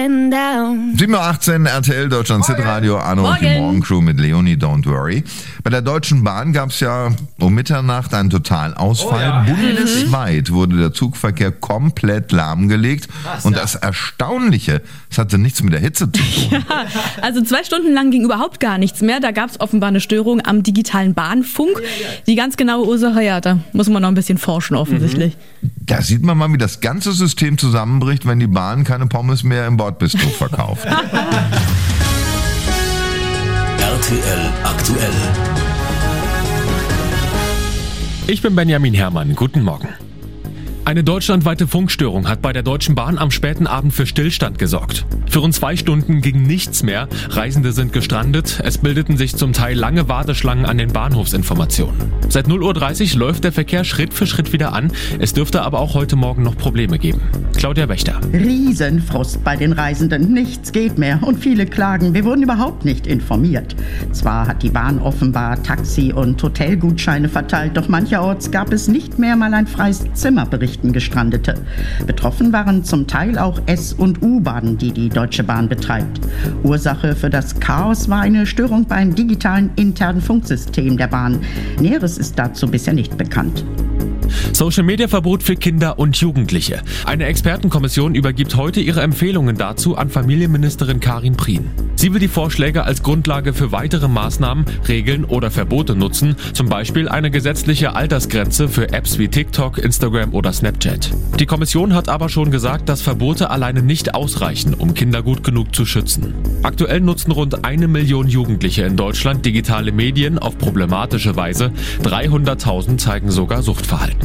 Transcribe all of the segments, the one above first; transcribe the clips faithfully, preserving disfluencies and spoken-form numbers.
sieben Uhr achtzehn, R T L Deutschland Hitradio, Anno und die Morgencrew mit Leonie, don't worry. Bei der Deutschen Bahn gab es ja um Mitternacht einen Totalausfall. Oh ja. Bundesweit mhm. wurde der Zugverkehr komplett lahmgelegt. Krass, und das Erstaunliche, es hatte nichts mit der Hitze zu tun. Ja, also zwei Stunden lang ging überhaupt gar nichts mehr. Da gab es offenbar eine Störung am digitalen Bahnfunk. Die ganz genaue Ursache, ja, da muss man noch ein bisschen forschen offensichtlich. Da sieht man mal, wie das ganze System zusammenbricht, wenn die Bahn keine Pommes mehr im Bordbistro verkauft. R T L aktuell. Ich bin Benjamin Herrmann. Guten Morgen. Eine deutschlandweite Funkstörung hat bei der Deutschen Bahn am späten Abend für Stillstand gesorgt. Für rund zwei Stunden ging nichts mehr. Reisende sind gestrandet. Es bildeten sich zum Teil lange Warteschlangen an den Bahnhofsinformationen. Seit null Uhr dreißig läuft der Verkehr Schritt für Schritt wieder an. Es dürfte aber auch heute Morgen noch Probleme geben. Claudia Wächter. Riesenfrust bei den Reisenden. Nichts geht mehr und viele klagen. Wir wurden überhaupt nicht informiert. Zwar hat die Bahn offenbar Taxi- und Hotelgutscheine verteilt, doch mancherorts gab es nicht mehr mal ein freies Zimmer, berichten Gestrandete. Betroffen waren zum Teil auch S- und U-Bahnen, die die Deutsche Bahn betreibt. Ursache für das Chaos war eine Störung beim digitalen internen Funksystem der Bahn. Näheres ist dazu bisher nicht bekannt. Social-Media-Verbot für Kinder und Jugendliche. Eine Expertenkommission übergibt heute ihre Empfehlungen dazu an Familienministerin Karin Prien. Sie will die Vorschläge als Grundlage für weitere Maßnahmen, Regeln oder Verbote nutzen, zum Beispiel eine gesetzliche Altersgrenze für Apps wie TikTok, Instagram oder Snapchat. Die Kommission hat aber schon gesagt, dass Verbote alleine nicht ausreichen, um Kinder gut genug zu schützen. Aktuell nutzen rund eine Million Jugendliche in Deutschland digitale Medien auf problematische Weise. dreihunderttausend zeigen sogar Suchtverhalten.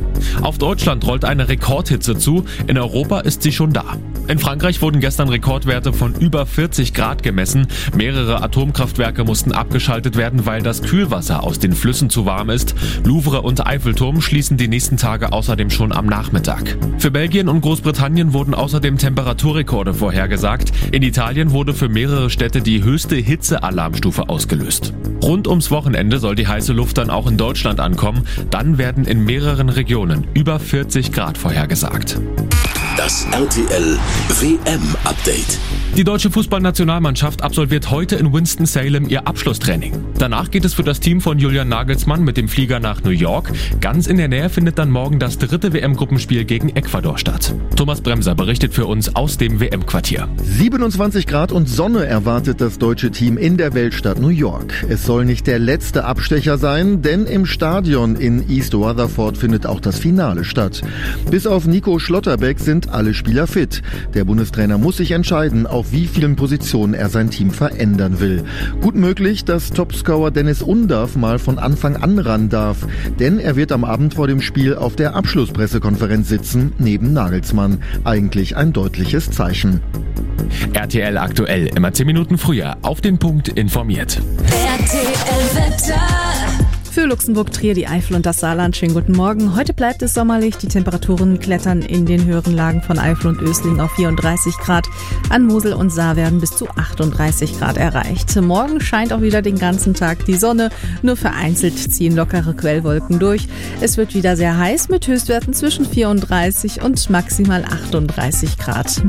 Auf Deutschland rollt eine Rekordhitze zu, in Europa ist sie schon da. In Frankreich wurden gestern Rekordwerte von über vierzig Grad gemessen. Mehrere Atomkraftwerke mussten abgeschaltet werden, weil das Kühlwasser aus den Flüssen zu warm ist. Louvre und Eiffelturm schließen die nächsten Tage außerdem schon am Nachmittag. Für Belgien und Großbritannien wurden außerdem Temperaturrekorde vorhergesagt. In Italien wurde für mehrere Städte die höchste Hitzealarmstufe ausgelöst. Rund ums Wochenende soll die heiße Luft dann auch in Deutschland ankommen. Dann werden in mehreren Regionen über vierzig Grad vorhergesagt. Das R T L W M-Update. Die deutsche Fußballnationalmannschaft absolviert heute in Winston-Salem ihr Abschlusstraining. Danach geht es für das Team von Julian Nagelsmann mit dem Flieger nach New York. Ganz in der Nähe findet dann morgen das dritte W M-Gruppenspiel gegen Ecuador statt. Thomas Bremser berichtet für uns aus dem W M-Quartier. siebenundzwanzig Grad und Sonne erwartet das deutsche Team in der Weltstadt New York. Es soll nicht der letzte Abstecher sein, denn im Stadion in East Rutherford findet auch das Finale statt. Bis auf Nico Schlotterbeck sind alle Spieler fit. Der Bundestrainer muss sich entscheiden, auf wie vielen Positionen er sein Team verändern will. Gut möglich, dass Topscorer Dennis Undaff mal von Anfang an ran darf, denn er wird am Abend vor dem Spiel auf der Abschlusspressekonferenz sitzen, neben Nagelsmann. Eigentlich ein deutliches Zeichen. R T L aktuell, immer zehn Minuten früher, auf den Punkt informiert. R T L-Wetter. Für Luxemburg, Trier, die Eifel und das Saarland. Schönen guten Morgen. Heute bleibt es sommerlich. Die Temperaturen klettern in den höheren Lagen von Eifel und Ösling auf vierunddreißig Grad. An Mosel und Saar werden bis zu achtunddreißig Grad erreicht. Morgen scheint auch wieder den ganzen Tag die Sonne. Nur vereinzelt ziehen lockere Quellwolken durch. Es wird wieder sehr heiß mit Höchstwerten zwischen vierunddreißig und maximal achtunddreißig Grad.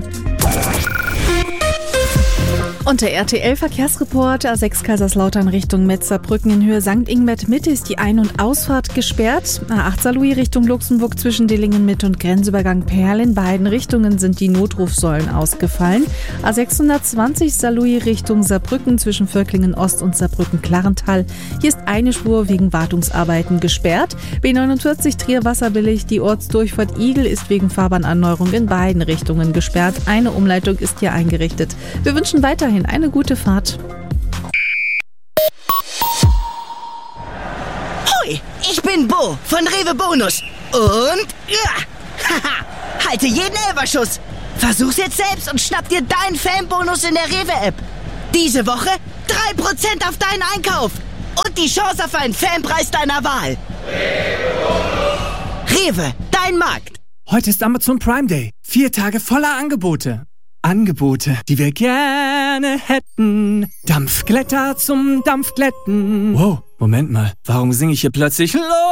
Und der R T L-Verkehrsreport A sechs Kaiserslautern Richtung Metzerbrücken in Höhe Sankt Ingbert Mitte ist die Ein- und Ausfahrt gesperrt. A acht Saarlouis Richtung Luxemburg zwischen Dillingen Mitte und Grenzübergang Perl. In beiden Richtungen sind die Notrufsäulen ausgefallen. A sechshundertzwanzig Saarlouis Richtung Saarbrücken zwischen Völklingen Ost und Saarbrücken Klarrental. Hier ist eine Spur wegen Wartungsarbeiten gesperrt. B neunundvierzig Trier Wasserbillig. Die Ortsdurchfahrt Igel ist wegen Fahrbahnerneuerung in beiden Richtungen gesperrt. Eine Umleitung ist hier eingerichtet. Wir wünschen weiterhin eine gute Fahrt. Hoi, ich bin Bo von Rewe Bonus. Und ja, haha, halte jeden Elferschuss. Versuch's jetzt selbst und schnapp dir deinen Fanbonus in der Rewe-App. Diese Woche drei Prozent auf deinen Einkauf und die Chance auf einen Fanpreis deiner Wahl. Rewe, dein Markt. Heute ist Amazon Prime Day. Vier Tage voller Angebote. Angebote, die wir gerne hätten. Dampfglätter zum Dampfglätten. Wow, Moment mal, warum singe ich hier plötzlich los?